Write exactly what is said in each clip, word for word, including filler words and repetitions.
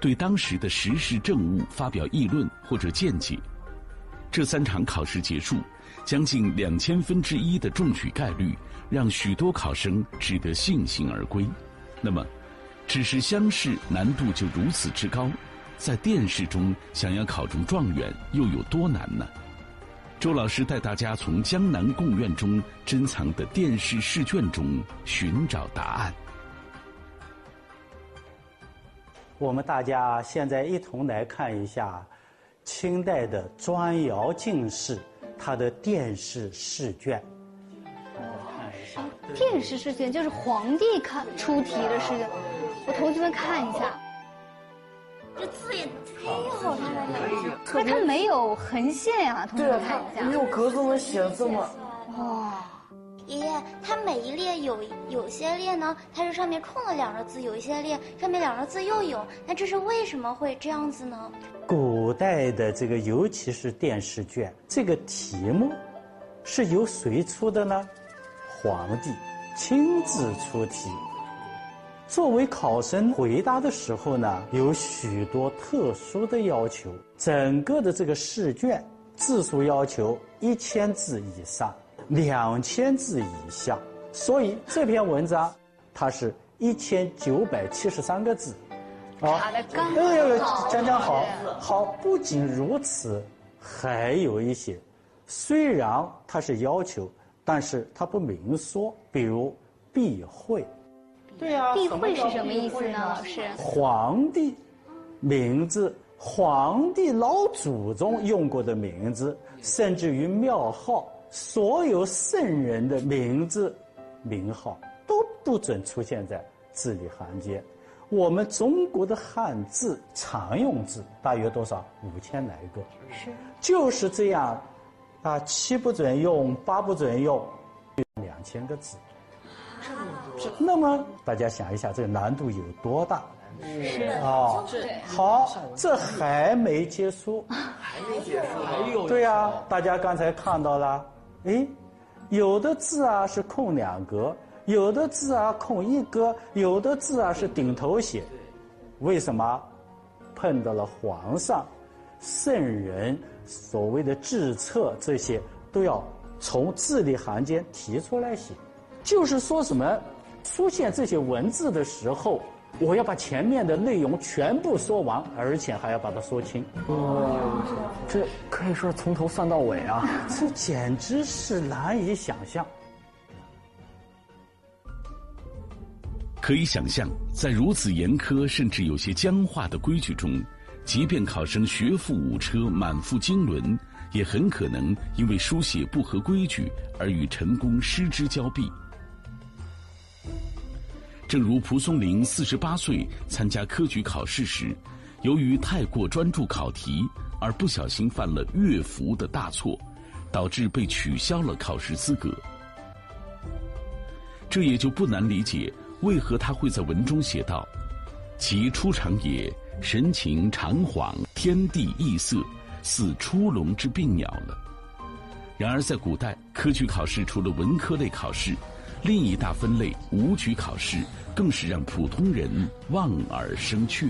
对当时的时事政务发表议论或者见解。这三场考试结束，将近两千分之一的中举概率让许多考生只得悻悻而归。那么，只是乡试难度就如此之高，在殿试中想要考中状元又有多难呢？周老师带大家从江南贡院中珍藏的殿试试卷中寻找答案。 我们大家现在一同来看一下清代的砖窑进士他的殿试试卷。 殿试试卷就是皇帝看出题的试卷，我同学们看一下，这字也忒好看了，那它没有横线呀、啊，同学们看一下， 没有格子能写这么， 哇。 爷爷，它每一列有有些列呢，它是上面空了两个字；有一些列上面两个字又有，那这是为什么会这样子呢？ 古代的这个，尤其是殿试卷，这个题目是由谁出的呢？皇帝亲自出题。作为考生回答的时候呢，有许多特殊的要求。整个的这个试卷字数要求一千字以上。两千字以下，所以这篇文章它是一千九百七十三个字， 啊，刚哎呦，讲讲好，好。不仅如此，还有一些，虽然它是要求，但是它不明说，比如避讳。 对呀、啊， 避讳是什么意思呢，老师？ 皇帝名字，皇帝老祖宗用过的名字，甚至于庙号。所有圣人的名字、名号都不准出现在字里行间。我们中国的汉字常用字大约多少？五千来个。是，就是这样，啊，七不准用，八不准用，两千个字。那么大家想一下，这个难度有多大？ 是啊，好，这还没结束， 还没结束，还有对呀、啊，大家刚才看到了。哎，有的字啊是空两格，有的字啊空一格，有的字啊是顶头写。为什么？碰到了皇上、圣人，所谓的制册，这些都要从字里行间提出来写。就是说什么，出现这些文字的时候，我要把前面的内容全部说完，而且还要把它说清。 哦，这可以说是从头算到尾啊！ 这简直是难以想象。 可以想象，在如此严苛甚至有些僵化的规矩中，即便考生学富五车、满腹经纶，也很可能因为书写不合规矩而与成功失之交臂。正如蒲松龄四十八岁参加科举考试时，由于太过专注考题而不小心犯了乐符的大错，导致被取消了考试资格。这也就不难理解为何他会在文中写道：其出场也，神情长恍，天地异色，似出笼之病鸟了。然而在古代，科举考试除了文科类考试，另一大分类武举考试更是让普通人望而生却。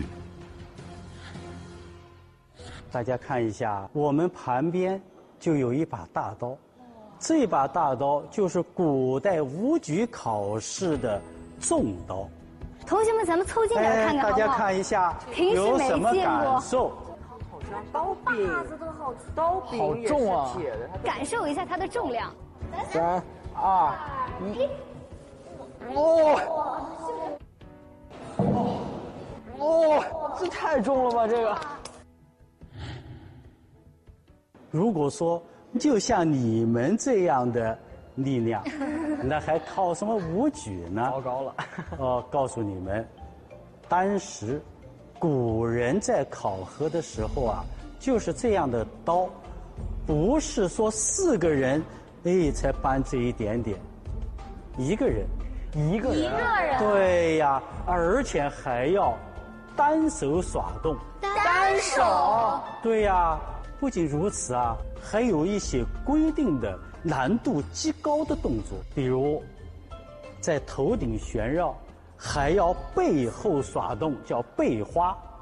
大家看一下，我们旁边就有一把大刀，这把大刀就是古代武举考试的重刀。 同学们，咱们凑近点看看好不好？ 大家看一下，有什么感受？ 刀柄，刀柄好重啊！ 感受一下它的重量。 三二一，哦哦哦，这太重了吧！这个。 如果说就像你们这样的力量，那还靠什么武举呢？ 糟糕了！ 哦，告诉你们，当时古人在考核的时候啊，就是这样的刀，不是说四个人哎才搬这一点点，一个人， 一个人， 一个人， 对呀，而且还要单手耍动， 单手， 对呀。不仅如此啊，还有一些规定的难度极高的动作，比如在头顶旋绕，还要背后耍动，叫背花。